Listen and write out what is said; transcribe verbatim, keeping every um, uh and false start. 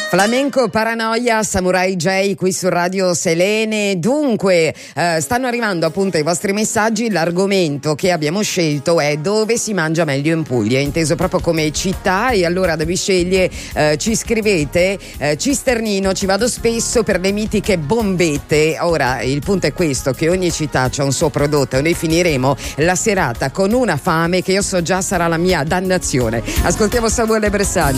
Flamenco Paranoia, Samurai J qui su Radio Selene. Dunque eh, stanno arrivando appunto i vostri messaggi. L'argomento che abbiamo scelto è dove si mangia meglio in Puglia, inteso proprio come città, e allora da vi sceglie eh, ci scrivete eh, Cisternino, ci vado spesso per le mitiche bombette. Ora il punto è questo, che ogni città c'ha un suo prodotto e noi finiremo la serata con una fame che io so già sarà la mia dannazione. Ascoltiamo Samuele Bressani.